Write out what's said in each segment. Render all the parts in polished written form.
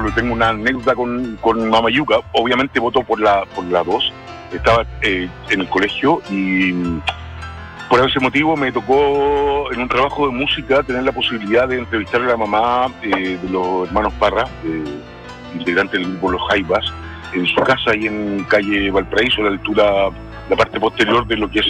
tengo una anécdota con Mamayuca. Obviamente voto por la 2. Estaba en el colegio y por ese motivo me tocó en un trabajo de música tener la posibilidad de entrevistar a la mamá de los hermanos Parra, integrante del grupo Los Jaivas, en su casa ahí en calle Valparaíso, a la altura, la parte posterior de lo que es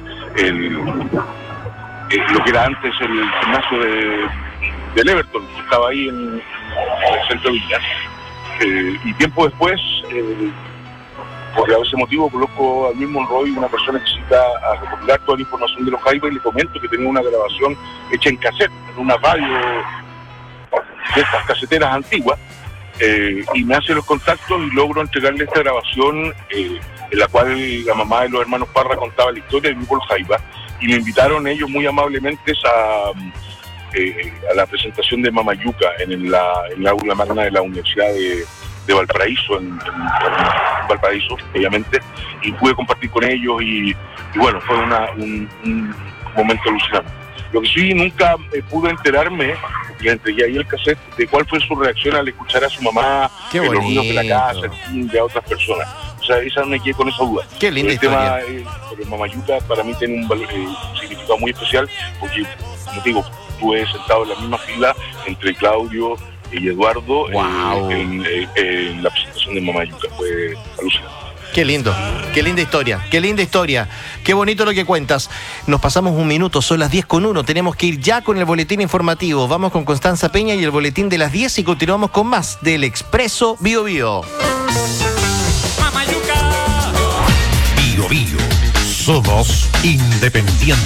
lo que era antes el gimnasio del Everton, que estaba ahí en el centro de Villa. Y tiempo después, por ese motivo, coloco al mismo Monroy, una persona que necesita recopilar toda la información de Los Jaivas, y le comento que tenía una grabación hecha en cassette, en una radio de estas caseteras antiguas, y me hace los contactos y logro entregarle esta grabación en la cual la mamá de los hermanos Parra contaba la historia del grupo Los Jaivas, y me invitaron ellos muy amablemente a la presentación de Mamayuca en el aula magna de la Universidad de Valparaíso, en Valparaíso, obviamente, y pude compartir con ellos y bueno, fue un momento alucinante. Lo que sí, nunca pude enterarme, le entregué ahí el cassette, de cuál fue su reacción al escuchar a su mamá, Qué los ruidos de la casa, bonito. el de otras personas. O sea, esa me quedé con esa duda. Qué linda el tema, historia. pero Mamayuca para mí tiene un significado muy especial, porque, como te digo, estuve sentado en la misma fila entre Claudio y Eduardo. Wow. En la presentación de Mamayuca. Fue alucinante. Qué lindo, qué linda historia, qué linda historia. Qué bonito lo que cuentas. Nos pasamos un minuto, son las 10:01. Tenemos que ir ya con el boletín informativo. Vamos con Constanza Peña y el boletín de las 10 y continuamos con más del Expreso Bio Bio. Bio Bio. Somos independientes.